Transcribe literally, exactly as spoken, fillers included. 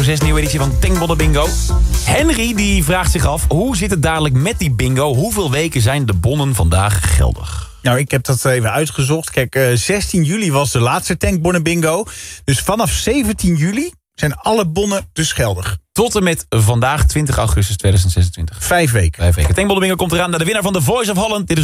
zes, nieuwe editie van Tankbonnen Bingo. Henry die vraagt zich af, hoe zit het dadelijk met die bingo? Hoeveel weken zijn de bonnen vandaag geldig? Nou, ik heb dat even uitgezocht. Kijk, uh, zestien juli was de laatste Tankbonnen Bingo. Dus vanaf zeventien juli zijn alle bonnen dus geldig. Tot en met vandaag, twintig augustus tweeduizend zesentwintig. Vijf weken. Vijf weken. Tankbonnen Bingo komt eraan naar de winnaar van The Voice of Holland. Dit is